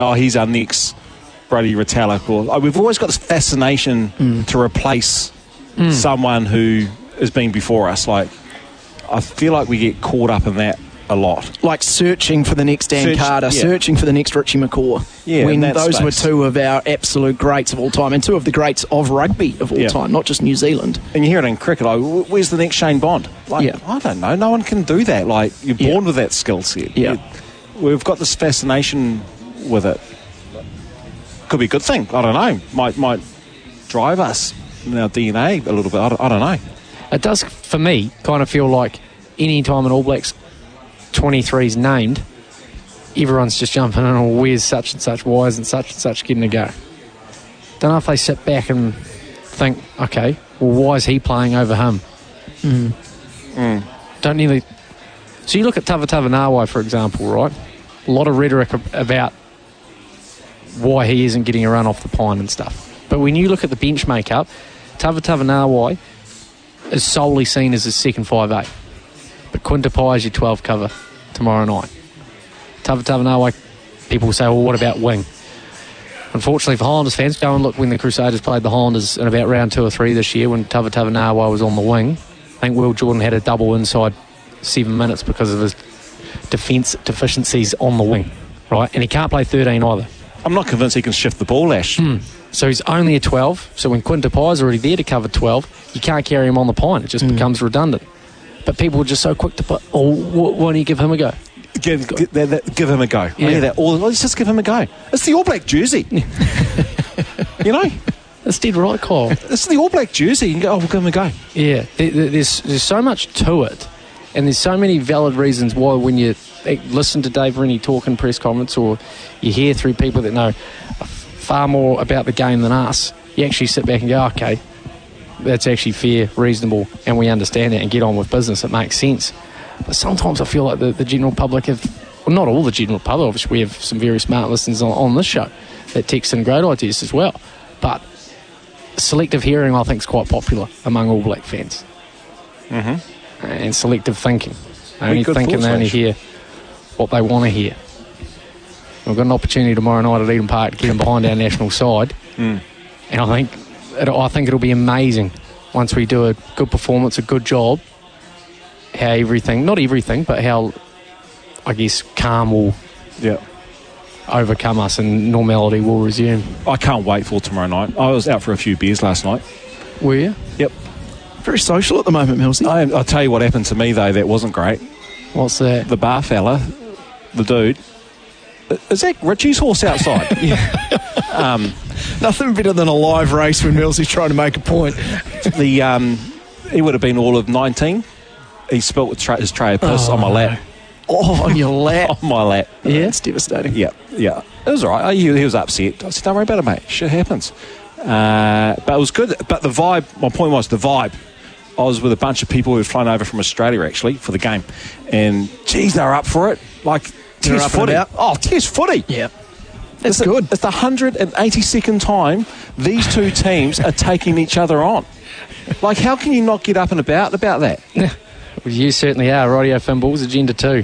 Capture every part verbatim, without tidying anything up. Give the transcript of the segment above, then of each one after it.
oh, he's our next Brodie Retallick. Or, oh, we've always got this fascination mm. to replace mm. someone who has been before us. Like, I feel like we get caught up in that a lot. Like searching for the next Dan Search, Carter, yeah. searching for the next Richie McCaw. Yeah, when those space. were two of our absolute greats of all time, and two of the greats of rugby of all yeah. time, not just New Zealand. And you hear it in cricket, like, where's the next Shane Bond? Like, yeah. I don't know. No one can do that. Like, you're born yeah. with that skill set. Yeah. You, we've got this fascination with it. Could be a good thing. I don't know. Might might drive us in our D N A a little bit. I don't, I don't know. It does, for me, kind of feel like any time an All Blacks twenty-three is named, everyone's just jumping in, oh, where's such and such, why isn't such and such getting a go? Don't know if they sit back and think, okay, well, why is he playing over him? Mm. Mm. Don't nearly... So you look at Tavatava Nawai, for example, right? A lot of rhetoric about why he isn't getting a run off the pine and stuff. But when you look at the bench makeup, Tavatava Nawai is solely seen as a second five eight. But Quinta Pai is your twelve cover tomorrow night. Tavatava Nawai, people say, well, what about wing? Unfortunately for Highlanders fans, go and look when the Crusaders played the Highlanders in about round two or three this year when Tavatava Nawai was on the wing. I think Will Jordan had a double inside seven minutes because of his defence deficiencies on the wing, right? And he can't play thirteen either. I'm not convinced he can shift the ball, Ash. Mm. So he's only a twelve. So when Quinta Pai is already there to cover twelve, you can't carry him on the pine. It just mm. becomes redundant. But people are just so quick to put, oh, why don't you give him a go? Give, give, that, that, give him a go. Yeah. Yeah. That, or let's just give him a go. It's the All Black jersey. You know? That's dead right, Kyle. It's the All Black jersey. You can go, oh, we'll give him a go. Yeah. There, there's, there's so much to it. And there's so many valid reasons why when you listen to Dave Rennie talk in press conference or you hear through people that know far more about the game than us, you actually sit back and go, okay, that's actually fair, reasonable, and we understand that and get on with business. It makes sense. But sometimes I feel like the, the general public have, well, not all the general public, obviously we have some very smart listeners on, on this show that text in great ideas as well. But selective hearing, I think, is quite popular among All Black fans. Mm-hmm. And selective thinking. They only think and they only hear what they want to hear. We've got an opportunity tomorrow night at Eden Park to get them behind our national side. Mm. And I think it, I think it'll be amazing once we do a good performance, a good job, how everything, not everything, but how, I guess, calm will yeah. overcome us and normality will resume. I can't wait for tomorrow night. I was out for a few beers last night. Were you? Yep. Very social at the moment, Millsy. I, I'll tell you what happened to me, though, that wasn't great. What's that? The bar fella, the dude, is that Richie's horse outside? Yeah. Um, Nothing better than a live race when Millsy's trying to make a point. The um, he would have been all of nineteen. He spilt tra- his tray of piss oh, on my lap. Oh, on your lap. On my lap. Yeah, it's devastating. Yeah, yeah. It was all right. He, he was upset. I said, don't worry about it, mate. Shit happens. Uh, but it was good. But the vibe, my point was the vibe. I was with a bunch of people who had flown over from Australia, actually, for the game. And, geez, they were up for it. Like, They're test up footy. and about. Oh, test footy. Yeah. That's it's good. A, it's the one hundred eighty-second time these two teams are taking each other on. Like, how can you not get up and about about that? Well, you certainly are. Radio Finballs, Agenda two.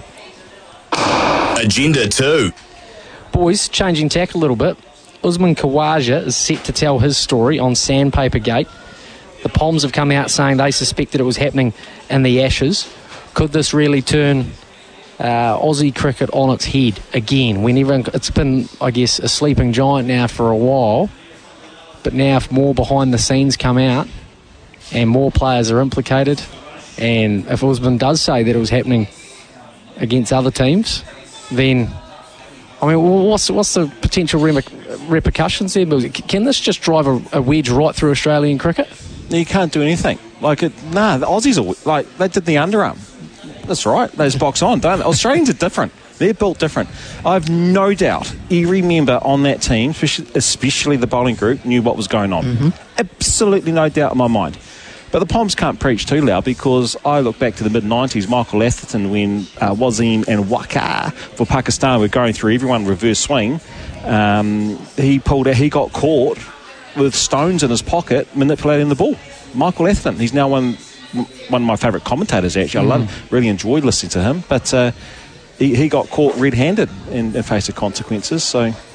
Agenda two. Boys, changing tack a little bit. Usman Khawaja is set to tell his story on Sandpaper Gate. The Poms have come out saying they suspected it was happening in the Ashes. Could this really turn uh, Aussie cricket on its head again? When everyone, it's been, I guess, a sleeping giant now for a while, but now if more behind the scenes come out and more players are implicated, and if Usman does say that it was happening against other teams, then, I mean, what's what's the potential rem- repercussions there? Can this just drive a, a wedge right through Australian cricket? You can't do anything. Like, it, nah, the Aussies are, like, they did the underarm. That's right. They just box on, don't they? Australians are different. They're built different. I have no doubt every member on that team, especially, especially the bowling group, knew what was going on. Mm-hmm. Absolutely no doubt in my mind. But the Poms can't preach too loud because I look back to the mid nineties, Michael Atherton, when uh, Wasim and Waqar for Pakistan were going through everyone reverse swing. Um, he pulled out, he got caught with stones in his pocket manipulating the ball. Michael Atherton, he's now one one of my favourite commentators, actually. Mm. I love, really enjoyed listening to him. But uh, he, he got caught red-handed and, and faced the consequences. So